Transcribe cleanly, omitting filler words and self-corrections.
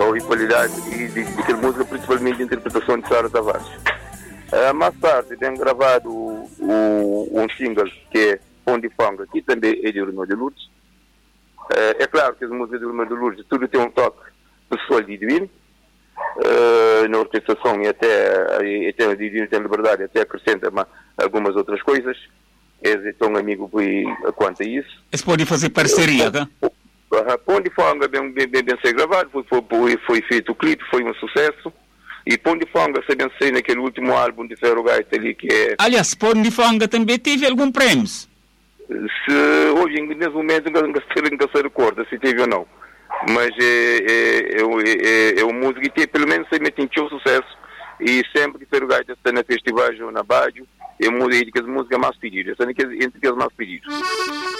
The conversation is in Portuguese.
e qualidade de ter música, principalmente de interpretação de Sara Tavares. Mais tarde, tenho gravado um single que é Onde Fanga, que também é de Irmão de Lourdes. É claro que as músicas de Irmão de Lourdes, tudo tem um toque pessoal de Divino. Na orquestração e até o Divino tem liberdade, até acrescenta algumas outras coisas. É tão amigo quanto a isso. Eles podem fazer parceria, tá? Onde Fanga bem ser gravado, foi feito o clipe, foi um sucesso. E Pão de Fanga, se bem sei, naquele último álbum de Ferro Gaita ali que é... Aliás, Pão de Fanga também teve algum prêmio? Hoje, nesse momento, não se recorda se teve ou não. Mas é uma música que pelo menos se mete o sucesso. E sempre que Ferro Gaita está na festival ou na Bádio, é uma das músicas mais pedidas. Entre as mais pedidas.